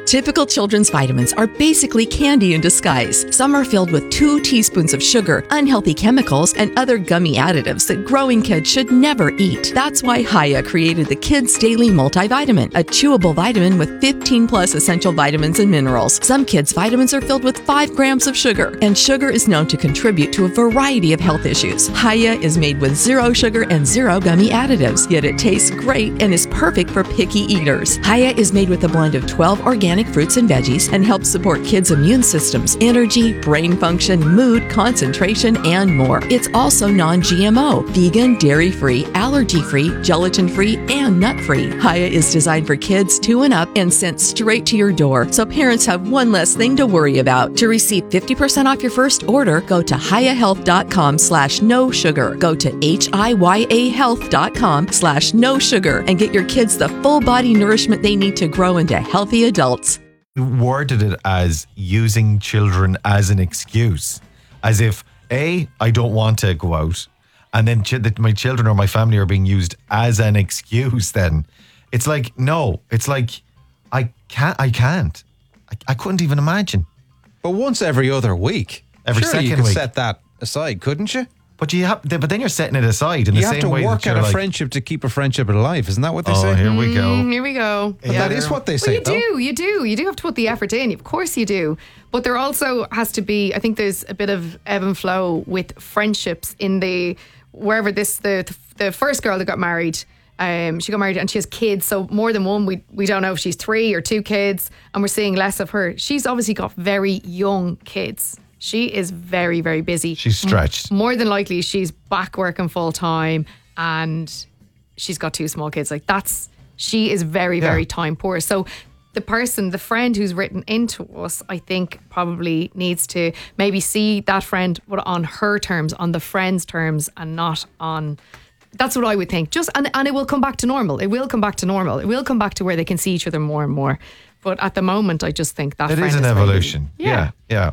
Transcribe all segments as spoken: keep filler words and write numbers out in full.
Typical children's vitamins are basically candy in disguise. Some are filled with two teaspoons of sugar, unhealthy chemicals, and other gummy additives that growing kids should never eat. That's why Hiya created the Kids Daily Multivitamin, a chewable vitamin with fifteen plus essential vitamins and minerals. Some kids' vitamins are filled with five grams of sugar, and sugar is known to contribute to a variety of health issues. Hiya is made with zero sugar and zero gummy additives, yet it tastes great and is perfect for picky eaters. Hiya is made with a blend of twelve organic fruits and veggies and helps support kids' immune systems, energy, brain function, mood, concentration, and more. It's also non-G M O, vegan, dairy-free, allergy-free, gelatin-free, and nut-free. Hiya is designed for kids two and up and sent straight to your door, so parents have one less thing to worry about. To receive fifty percent off your first order, go to hiyahealth.com slash no sugar. Go to H-I-Y-A health.com slash no sugar and get your kids the full body nourishment they need to grow into healthy adults. Worded it as using children as an excuse, as if A, I don't want to go out, and then ch- that my children or my family are being used as an excuse. Then it's like, no, it's like I can't, I can't, I, I couldn't even imagine. But once every other week, every surely second you could week. set that aside, couldn't you? But you have, but then you're setting it aside in you the same way. You have to work that at a like, friendship to keep a friendship alive. Isn't that what they oh, say? here we go. Mm, here we go. But yeah. that is what they say. Well, you though. do, you do, you do have to put the effort in. Of course, you do. But there also has to be. I think there's a bit of ebb and flow with friendships in the wherever this the the first girl that got married. Um, she got married and she has kids, so more than one. We we don't know if she's three or two kids, and we're seeing less of her. She's obviously got very young kids. She is very, very busy. She's stretched. M- more than likely, she's back working full time, and she's got two small kids. Like that's she is very, Yeah. very time poor. So the person, the friend who's written into us, I think probably needs to maybe see that friend but on her terms, on the friend's terms, and not on. That's what I would think. Just and, and it will come back to normal. It will come back to normal. It will come back to where they can see each other more and more. But at the moment, I just think that It friend is an really- evolution. yeah. yeah. yeah.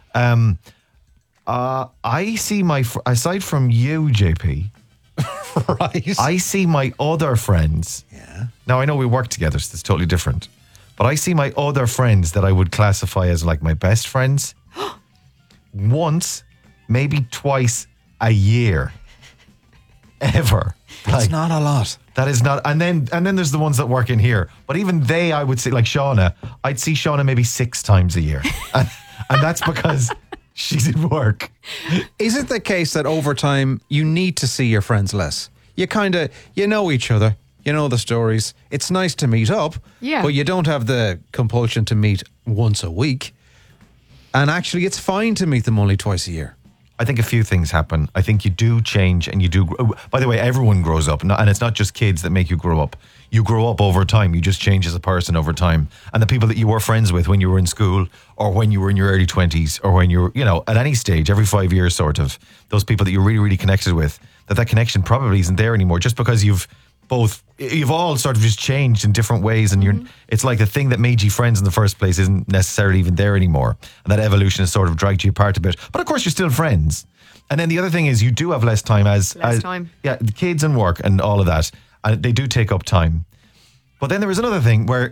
Um, uh, I see my, fr- aside from you, J P, Right. I see my other friends. Yeah. Now, I know we work together, so it's totally different. But I see my other friends that I would classify as like my best friends once, maybe twice a year. Ever. That's Like, not a lot. that is not, and then and then there's the ones that work in here. But even they, I would say, like Shauna, I'd see Shauna maybe six times a year, and, and that's because she's in work. Is it the case that over time you need to see your friends less? You kind of, you know each other, you know the stories. It's nice to meet up, Yeah. but you don't have the compulsion to meet once a week. And actually, it's fine to meet them only twice a year. I think a few things happen. I think you do change and you do. Grow. By the way, everyone grows up, no- and it's not just kids that make you grow up. You grow up over time. You just change as a person over time. And the people that you were friends with when you were in school or when you were in your early twenties or when you were, you know, at any stage, every five years sort of, those people that you're really, really connected with, that that connection probably isn't there anymore just because you've both, you've all sort of just changed in different ways, and you're, it's like the thing that made you friends in the first place isn't necessarily even there anymore. And that evolution has sort of dragged you apart a bit. But of course, you're still friends. And then the other thing is you do have less time as, Less as time. yeah, the kids and work and all of that. And they do take up time. But then there is another thing where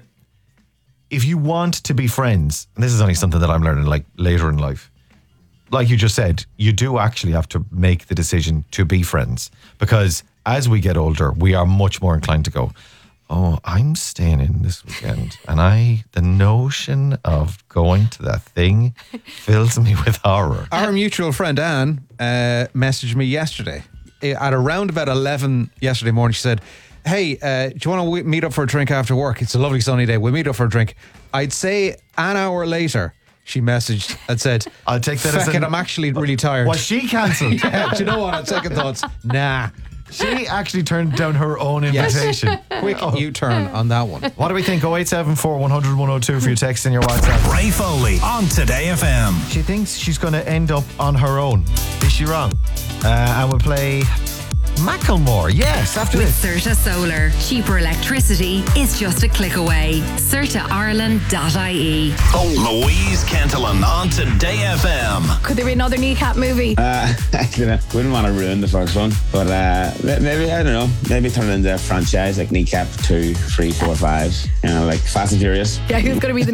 if you want to be friends, and this is only something that I'm learning like later in life, like you just said, you do actually have to make the decision to be friends, because as we get older, we are much more inclined to go, oh, I'm staying in this weekend, and I, the notion of going to that thing fills me with horror. Our mutual friend Anne uh, messaged me yesterday at around about eleven yesterday morning. She said, hey, uh, do you want to w- meet up for a drink after work? It's a lovely sunny day. We'll meet up for a drink. I'd say an hour later, she messaged and said, I'll take that as "Feck an- it, I'm actually really tired." Was she cancelled? Yeah, do you know what? On second thoughts, nah. She actually turned down her own invitation. Quick U-turn on that one. What do we think? oh eight seven four, one hundred, one oh two for your text and your WhatsApp. Ray Foley on Today F M. She thinks she's going to end up on her own. Is she wrong? Uh, and we'll play Macklemore. Yes, after With this. Certa Solar, cheaper electricity is just a click away. certa ireland dot I E. Louise Kentelan on Today F M. Could there be another kneecap movie? Uh, I wouldn't want to ruin the first one, but uh, maybe, I don't know, maybe turn it into a franchise like Kneecap two, three, four, five, you know, like Fast and Furious. Yeah, who's going to be the